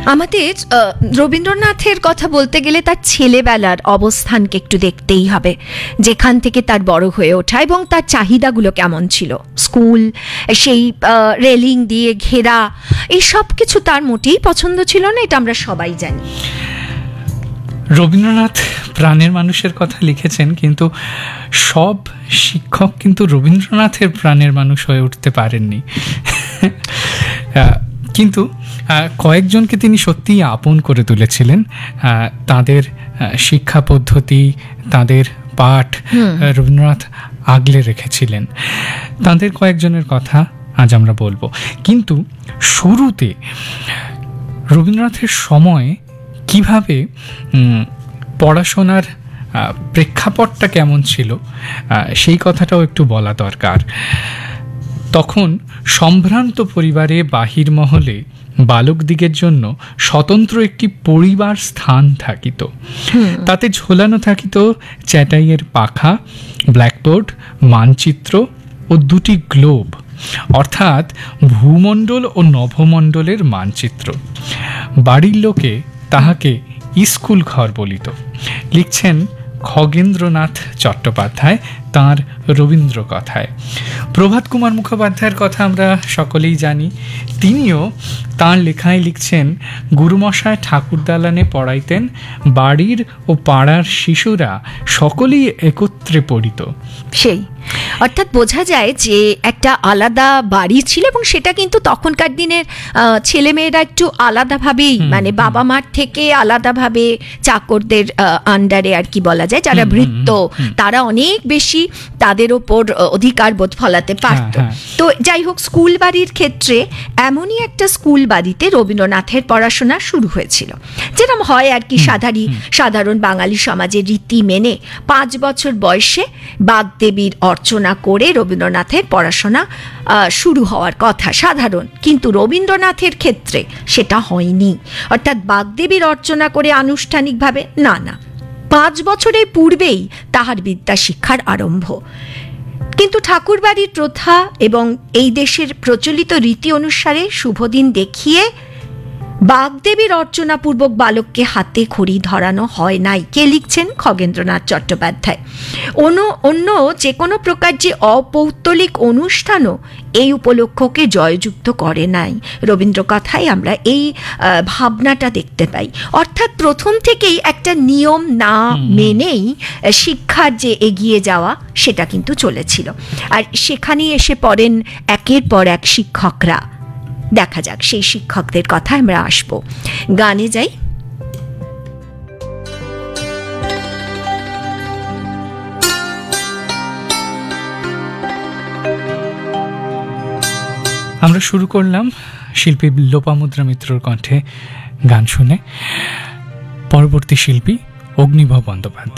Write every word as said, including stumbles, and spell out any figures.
আমাদের রবীন্দ্রনাথের কথা বলতে গেলে তার ছেলেবেলার অবস্থানকে একটু দেখতেই হবে, যেখান থেকে তার বড় হয়ে ওঠা এবং তার চাহিদাগুলো কেমন ছিল। স্কুল, সেই রেলিং দিয়ে ঘেরা, এই সব কিছু তার মোটেই পছন্দ ছিল না, এটা আমরা সবাই জানি। রবীন্দ্রনাথ প্রাণের মানুষের কথা লিখেছেন, কিন্তু সব শিক্ষক কিন্তু রবীন্দ্রনাথের প্রাণের মানুষ হয়ে উঠতে পারেননি। কিন্তু কয়েকজনকে তিনি সত্যিই আপন করে তুলেছিলেন। তাদের শিক্ষা পদ্ধতি, তাদের পাঠ রবীন্দ্রনাথ আগলে রেখেছিলেন। তাদের কয়েকজনের কথা আজ আমরা বলবো। কিন্তু শুরুতে রবীন্দ্রনাথের সময় কিভাবে পড়াশোনার প্রেক্ষাপটটা কেমন ছিল সেই কথাটাও একটু বলা দরকার। তখন সম্ভ্রান্ত পরিবারে বাহির মহলে বালকদিগের জন্য স্বতন্ত্র একটি পরিবার স্থান থাকিত। তাতে ঝোলানো থাকিত চ্যাটাইয়ের পাখা, ব্ল্যাকবোর্ড, মানচিত্র ও দুটি গ্লোব, অর্থাৎ ভূমণ্ডল ও নভমণ্ডলের মানচিত্র। বাড়ির লোকে তাহাকে স্কুল ঘর বলিত। লিখছেন খগেন্দ্রনাথ চট্টোপাধ্যায় তাঁর রবীন্দ্র কথায়। প্রভাত কুমার মুখোপাধ্যায়ের কথা আমরা সকলেই জানি। তিনিও তাঁর লেখায় লিখছেন, গুরুমশায় ঠাকুর দালানে পড়াইতেন, বাড়ির ও পাড়ার শিশুরা সকলেই একত্রে পড়িত। সেই অর্থাৎ বোঝা যায় যে একটা আলাদা বাড়ি ছিল, এবং সেটা কিন্তু তখনকার দিনের ছেলেমেয়েরা একটু আলাদাভাবেই, মানে বাবা মার থেকে আলাদাভাবে চাকরদের আন্ডারে আর কি বলা যায়, যারা ভৃত্য, তারা অনেক বেশি তাদের ওপর অধিকার বোধ ফলাতে পারত। তো যাই হোক, স্কুল বাড়ির ক্ষেত্রে এমনই একটা স্কুল বাড়িতে রবীন্দ্রনাথের পড়াশোনা শুরু হয়েছিল। যেরকম হয় আর কি, সাধারণ সাধারণ বাঙালি সমাজের রীতি মেনে পাঁচ বছর বয়সে বাগদেবীর অর্চনা করে রবীন্দ্রনাথের পড়াশোনা শুরু হওয়ার কথা সাধারণ, কিন্তু রবীন্দ্রনাথের ক্ষেত্রে সেটা হয়নি। অর্থাৎ বাগদেবীর অর্চনা করে আনুষ্ঠানিকভাবে না না পাঁচ বছরের পূর্বেই তাহার বিদ্যা শিক্ষার আরম্ভ। কিন্তু ঠাকুরবাড়ির প্রথা এবং এই দেশের প্রচলিত রীতি অনুসারে শুভদিন দেখিয়ে বাগদেবীর অর্চনাপূর্বক বালককে হাতে খড়ি ধরানো হয় নাই। কে লিখছেন? খগেন্দ্রনাথ চট্টোপাধ্যায়। অন্য অন্য যে কোনো প্রকার যে অপৌত্তলিক অনুষ্ঠানও এই উপলক্ষকে জয়যুক্ত করে নাই। রবীন্দ্র কথায় আমরা এই ভাবনাটা দেখতে পাই। অর্থাৎ প্রথম থেকেই একটা নিয়ম না মেনেই শিক্ষার যে এগিয়ে যাওয়া সেটা কিন্তু চলেছিল। আর সেখানেই এসে পড়েন একের পর এক শিক্ষকরা। দেখা যাক সেই শিক্ষকদের কথা আমরা আসব। গানে যাই। আমরা শুরু করলাম শিল্পী লোপামুদ্রা মিত্রর কণ্ঠে গান শুনে। পরবর্তী শিল্পী অগ্নিভ বন্দ্যোপাধ্যায়।